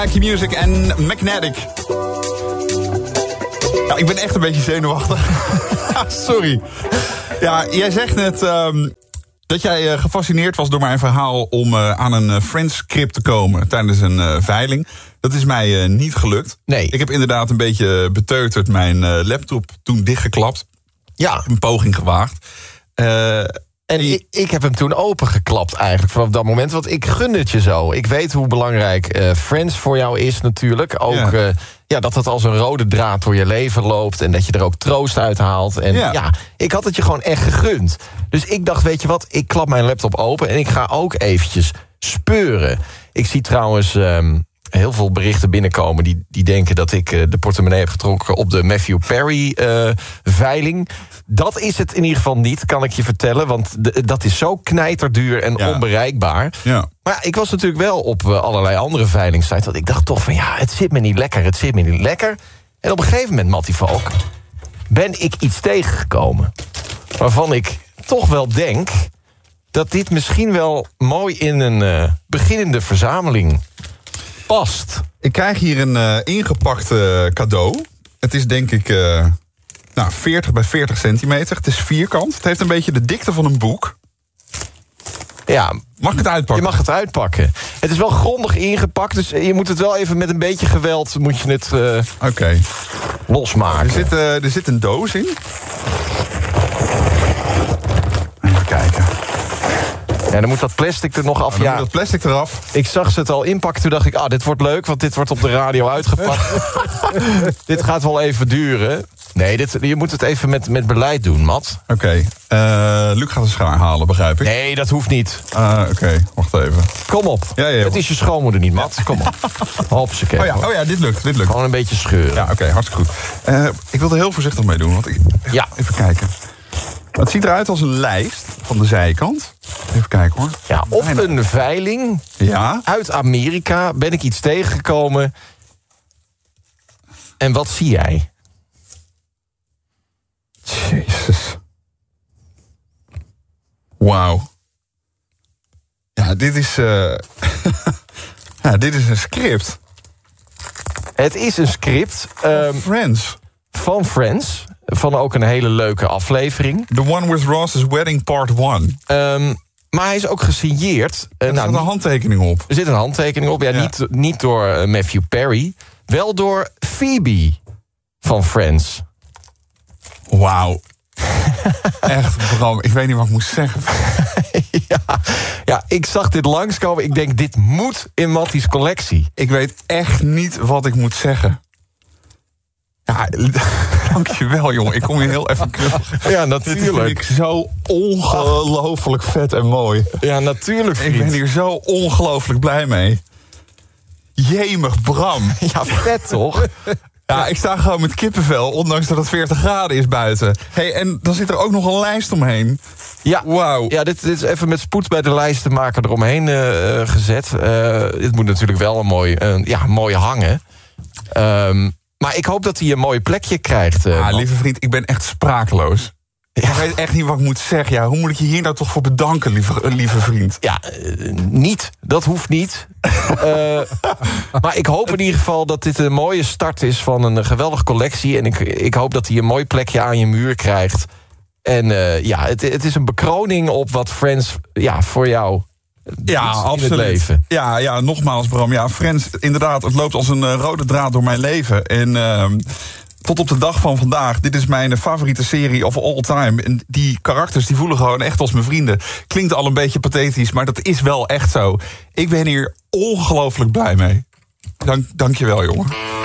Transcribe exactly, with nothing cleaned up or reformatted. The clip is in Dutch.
Music en Magnetic. Ja, ik ben echt een beetje zenuwachtig. Sorry. Ja, jij zegt net um, dat jij uh, gefascineerd was door mijn verhaal om uh, aan een uh, Friends-script te komen tijdens een uh, veiling. Dat is mij uh, niet gelukt. Nee. Ik heb inderdaad een beetje beteuterd mijn uh, laptop toen dichtgeklapt. Ja. Een poging gewaagd. Uh, En ik, ik heb hem toen opengeklapt eigenlijk vanaf dat moment. Want ik gun het je zo. Ik weet hoe belangrijk uh, Friends voor jou is natuurlijk. Ook ja. Uh, ja, dat het als een rode draad door je leven loopt. En dat je er ook troost uit haalt. En ja. ja, ik had het je gewoon echt gegund. Dus ik dacht, weet je wat, ik klap mijn laptop open. En ik ga ook eventjes speuren. Ik zie trouwens Um, heel veel berichten binnenkomen die, die denken dat ik uh, de portemonnee heb getrokken op de Matthew Perry uh, veiling. Dat is het in ieder geval niet, kan ik je vertellen. Want de, dat is zo knijterduur en ja. onbereikbaar. Ja. Maar ja, ik was natuurlijk wel op uh, allerlei andere veilingsites. Want ik dacht toch van ja, het zit me niet lekker, het zit me niet lekker. En op een gegeven moment, Mattie Valk, ben ik iets tegengekomen waarvan ik toch wel denk dat dit misschien wel mooi in een uh, beginnende verzameling past. Ik krijg hier een uh, ingepakt uh, cadeau. Het is denk ik uh, nou, veertig bij veertig centimeter. Het is vierkant. Het heeft een beetje de dikte van een boek. Ja, mag ik het uitpakken? Je mag het uitpakken. Het is wel grondig ingepakt, dus je moet het wel even met een beetje geweld moet je het uh, okay. losmaken. Er zit, uh, er zit een doos in. Even kijken. Ja, dan moet dat plastic er nog af. Dan ja, moet dat plastic eraf. Ik zag ze het al inpakken, toen dacht ik, ah, dit wordt leuk, want dit wordt op de radio uitgepakt. Dit gaat wel even duren. Nee, dit, je moet het even met, met beleid doen, Matt. Oké, okay. uh, Luc gaat een schaar halen, begrijp ik. Nee, dat hoeft niet. Uh, Oké, okay. Wacht even. Kom op. Ja, ja, het is je schoonmoeder niet, Matt. Kom op. Hopsakee. Oh ja, oh ja, dit lukt, dit lukt. Gewoon een beetje scheuren. Ja, oké, okay, hartstikke goed. Uh, ik wil er heel voorzichtig mee doen, want ik... Ja. Even kijken. Het ziet eruit als een lijst van de zijkant. Even kijken hoor. Ja, op Bijna. een veiling ja? uit Amerika ben ik iets tegengekomen. En wat zie jij? Jezus. Wauw. Ja, dit is... Uh... ja, dit is een script. Het is een script. Um, Friends. Van Friends. Van ook een hele leuke aflevering. The One with Ross's Wedding Part one. Um, maar hij is ook gesigneerd. Er uh, nou, zit een handtekening op. Er zit een handtekening op. Ja, ja. Niet, niet door uh, Matthew Perry. Wel door Phoebe van Friends. Wauw. Echt, Bram, ik weet niet wat ik moest zeggen. ja, ja, ik zag dit langskomen. Ik denk, dit moet in Matties collectie. Ik weet echt niet wat ik moet zeggen. Ja, dankjewel, jongen. Ik kom je heel even krullig. Ja, natuurlijk. Dit vind ik zo ongelooflijk vet en mooi. Ja, natuurlijk, vriend. Ik ben hier zo ongelooflijk blij mee. Jemig, Bram. Ja, vet toch? Ja, ik sta gewoon met kippenvel, ondanks dat het veertig graden is buiten. Hey, en dan zit er ook nog een lijst omheen. Ja, wow. Ja, dit, dit is even met spoed bij de lijstenmaker eromheen uh, gezet. Uh, dit moet natuurlijk wel een mooi, uh, ja, mooi hangen. Um, maar ik hoop dat hij een mooi plekje krijgt. Uh, ah, lieve vriend, ik ben echt sprakeloos. Ja. Ik weet echt niet wat ik moet zeggen. Ja, hoe moet ik je hier nou toch voor bedanken, lieve, lieve vriend? Ja, uh, niet. Dat hoeft niet. uh, maar ik hoop in ieder geval dat dit een mooie start is van een geweldige collectie. En ik, ik hoop dat hij een mooi plekje aan je muur krijgt. En uh, ja, het, het is een bekroning op wat Friends ja, voor jou ja, absoluut. In het leven. Ja, ja, nogmaals Bram. Ja, Friends, inderdaad, het loopt als een uh, rode draad door mijn leven. En uh, tot op de dag van vandaag, dit is mijn favoriete serie of all time. En die karakters die voelen gewoon echt als mijn vrienden. Klinkt al een beetje pathetisch, maar dat is wel echt zo. Ik ben hier ongelooflijk blij mee. Dank, dank je wel, jongen.